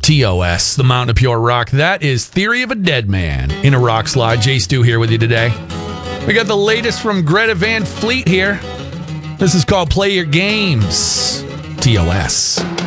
TOS, the Mountain of Pure Rock. That is Theory of a Dead Man in a rock slide. Jay Stu here with you today. We got the latest from Greta Van Fleet here. This is called Play Your Games. TOS.